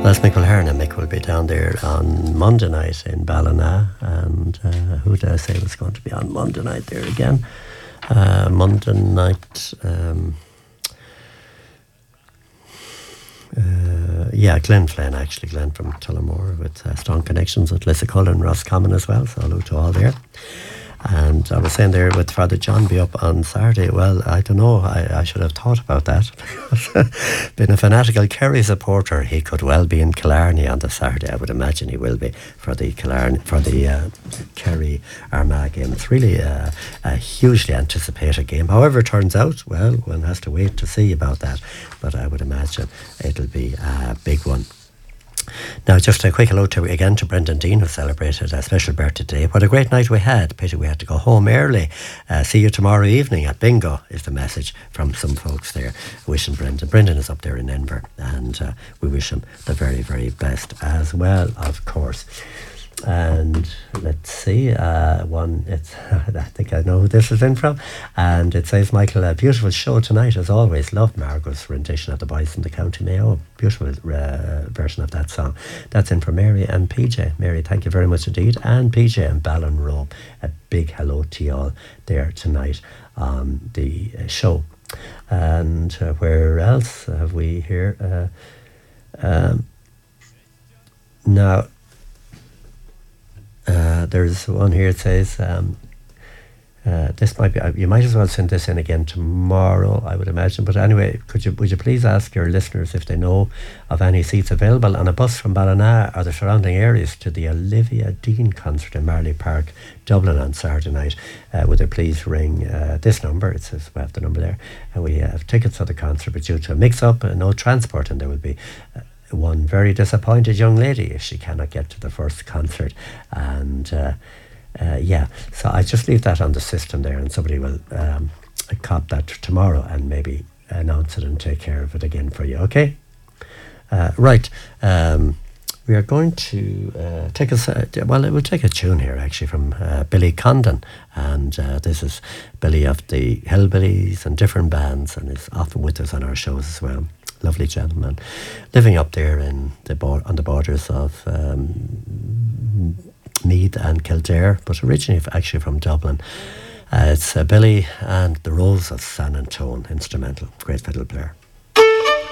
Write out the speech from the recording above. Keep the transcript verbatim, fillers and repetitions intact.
That's Mick O'Hearn, and Mick will be down there on Monday night in Ballina. And uh, who did I say was going to be on Monday night there again? Uh, Monday night... Um, Uh, yeah, Glenn Flynn, actually, Glenn from Tullamore, with uh, strong connections with Lissacull and Roscommon as well, so hello to all there. And I was saying there, with Father John be up on Saturday, well, I don't know, I, I should have thought about that. Being a fanatical Kerry supporter, he could well be in Killarney on the Saturday. I would imagine he will be for the Killarney, for the uh, Kerry Armagh game. It's really a, a hugely anticipated game. However it turns out, well, one has to wait to see about that, but I would imagine it'll be a big one. Now, just a quick hello to again to Brendan Dean, who celebrated a special birthday today. What a great night we had. Pity we had to go home early. Uh, see you tomorrow evening at Bingo, is the message from some folks there. Wishing Brendan. Brendan is up there in Edinburgh, and uh, we wish him the very, very best as well, of course. And let's see, uh, one, it's, I think I know who this is in from, and it says, Michael, a beautiful show tonight as always. Love Margot's rendition of the Boys from the County Mayo. Beautiful uh, version of that song. That's in from Mary and P J. Mary, thank you very much indeed. And P J and Ballinrobe, a big hello to you all there tonight on the uh, show. And uh, where else have we here? Uh, um, now, Uh, there's one here that says, um, uh, this might be, uh, you might as well send this in again tomorrow, I would imagine. But anyway, could you, would you please ask your listeners if they know of any seats available on a bus from Ballina or the surrounding areas to the Olivia Dean concert in Marley Park, Dublin on Saturday night? Uh, would they please ring uh, this number? It says, we have the number there. And we have tickets for the concert, but due to a mix-up and no transport, and there will be... Uh, one very disappointed young lady if she cannot get to the first concert. And uh, uh, yeah, so I just leave that on the system there, and somebody will um, cop that tomorrow and maybe announce it and take care of it again for you. Okay, uh, right. Um, we are going to uh, take a uh, well, it will take a tune here actually from uh, Billy Condon, and uh, this is Billy of the Hillbillies and different bands, and is often with us on our shows as well. Lovely gentleman, living up there in the bo- on the borders of um, Meath and Kildare, but originally actually from Dublin. Uh, it's uh, Billy and the Rose of San Antone, instrumental, great fiddle player.